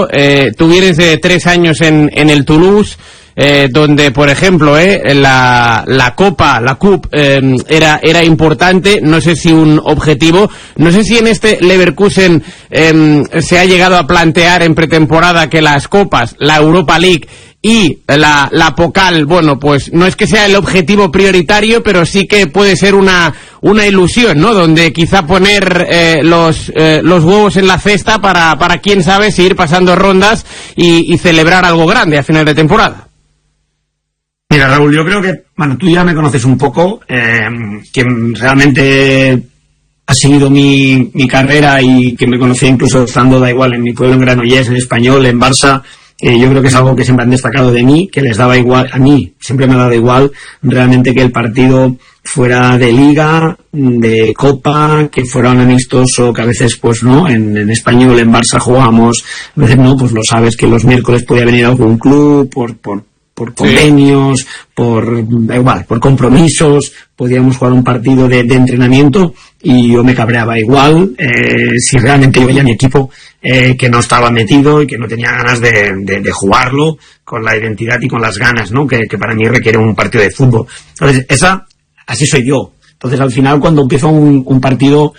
tú vienes de 3 años en el Toulouse, donde, por ejemplo, la Copa, la Cup, era importante, no sé si un objetivo, no sé si en este Leverkusen se ha llegado a plantear en pretemporada que las Copas, la Europa League y la Pokal, bueno, pues no es que sea el objetivo prioritario, pero sí que puede ser una ilusión, ¿no? Donde quizá poner los huevos en la cesta para quién sabe si ir pasando rondas y celebrar algo grande a final de temporada. Mira, Raúl, yo creo que, bueno, tú ya me conoces un poco, que realmente has seguido mi carrera y que me conocí incluso estando, da igual, en mi pueblo, en Granollers, en Español, en Barça. Yo creo que es algo que siempre han destacado de mí, que les daba igual, a mí siempre me ha dado igual realmente que el partido fuera de liga, de copa, que fuera un amistoso, que a veces pues no, en Español, en Barça jugábamos, a veces no, pues lo sabes que los miércoles podía venir algún club por convenios, sí, por compromisos, podíamos jugar un partido de entrenamiento y yo me cabreaba igual si realmente yo veía a mi equipo que no estaba metido y que no tenía ganas de jugarlo con la identidad y con las ganas, ¿no? Que para mí requiere un partido de fútbol. Entonces, así soy yo. Entonces, al final, cuando empiezo un partido,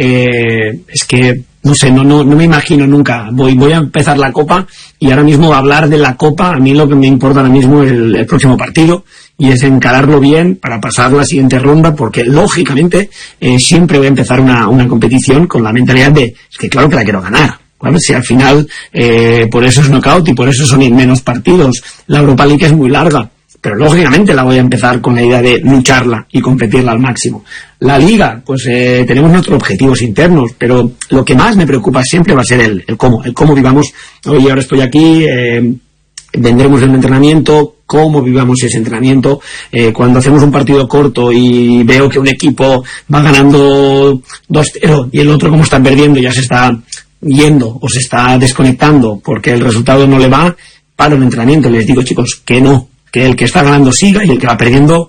es que no sé, no me imagino nunca. Voy a empezar la Copa y ahora mismo hablar de la Copa, a mí lo que me importa ahora mismo es el próximo partido y es encararlo bien para pasar la siguiente ronda, porque lógicamente siempre voy a empezar una competición con la mentalidad de, es que claro que la quiero ganar. Bueno, si al final por eso es knockout y por eso son menos partidos. La Europa League es muy larga, pero lógicamente la voy a empezar con la idea de lucharla y competirla al máximo. La Liga, pues tenemos nuestros objetivos internos, pero lo que más me preocupa siempre va a ser el cómo vivamos. Hoy ahora estoy aquí, vendremos de un entrenamiento, cómo vivamos ese entrenamiento. Cuando hacemos un partido corto y veo que un equipo va ganando 2-0 y el otro, como está perdiendo, ya se está yendo o se está desconectando porque el resultado no le va, paro el entrenamiento y les digo, chicos, que no, que el que está ganando siga y el que va perdiendo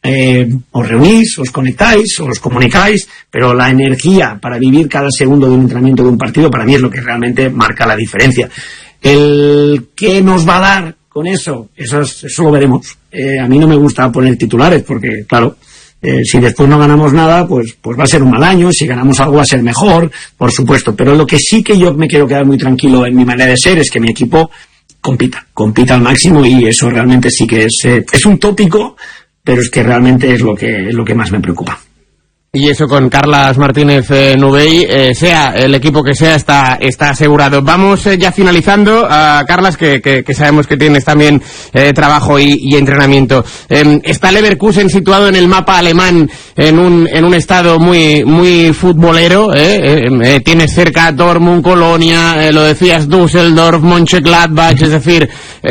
os reunís, os conectáis, os comunicáis, pero la energía para vivir cada segundo de un entrenamiento, de un partido, para mí es lo que realmente marca la diferencia. El qué nos va a dar con eso lo veremos. A mí no me gusta poner titulares porque, claro, si después no ganamos nada, pues va a ser un mal año. Si ganamos algo va a ser mejor, por supuesto, pero lo que sí que yo me quiero quedar muy tranquilo en mi manera de ser es que mi equipo compita al máximo, y eso realmente sí que es un tópico, pero es que realmente es lo que más me preocupa. Y eso con Carlas Martínez Nubey, sea el equipo que sea, está asegurado. Vamos ya finalizando, Carlas, que sabemos que tienes también trabajo y entrenamiento. Está Leverkusen situado en el mapa alemán en un estado muy muy futbolero. Tienes cerca Dortmund, Colonia, lo decías, Düsseldorf, Mönchengladbach, es decir,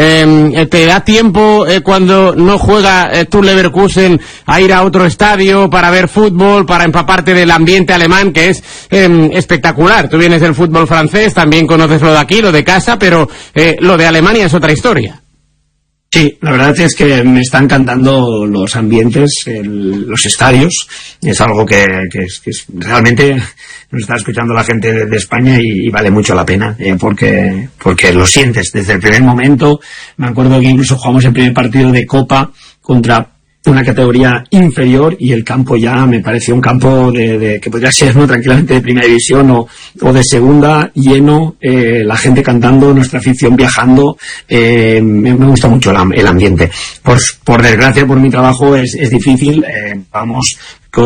te da tiempo cuando no juega tu Leverkusen a ir a otro estadio para ver fútbol, para empaparte del ambiente alemán, que es espectacular. Tú vienes del fútbol francés, también conoces lo de aquí, lo de casa, pero lo de Alemania es otra historia. Sí, la verdad es que me están encantando los ambientes, los estadios. Es algo que es realmente nos está escuchando la gente de España y vale mucho la pena, porque lo sientes desde el primer momento. Me acuerdo que incluso jugamos el primer partido de Copa contra una categoría inferior y el campo ya me pareció un campo de que podría ser, ¿no?, tranquilamente de primera división o de segunda, lleno, la gente cantando, nuestra afición viajando. Me gusta mucho el ambiente. Por desgracia, por mi trabajo es difícil, vamos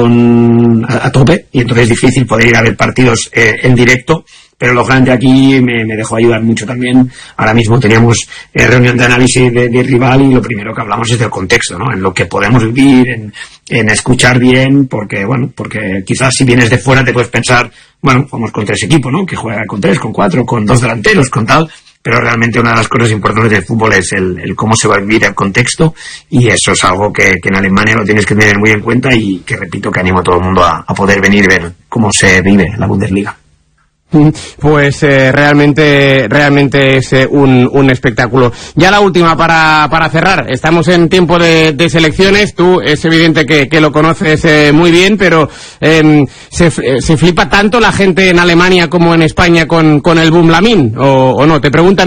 a tope, y entonces es difícil poder ir a ver partidos en directo. Pero lógicamente aquí me dejó ayudar mucho también. Ahora mismo teníamos reunión de análisis de rival y lo primero que hablamos es del contexto, ¿no? En lo que podemos vivir, en escuchar bien, porque quizás si vienes de fuera te puedes pensar, bueno, vamos con 3 equipos, ¿no? Que juega con 3, con 4, con 2 delanteros, con tal. Pero realmente una de las cosas importantes del fútbol es el cómo se va a vivir el contexto, y eso es algo que en Alemania lo tienes que tener muy en cuenta, y que repito que animo a todo el mundo a poder venir y ver cómo se vive la Bundesliga. Pues realmente es un espectáculo. Ya la última para cerrar. Estamos en tiempo de selecciones. Tú es evidente que lo conoces muy bien, pero ¿se flipa tanto la gente en Alemania como en España con el Boom Lamin? ¿O no? Te preguntan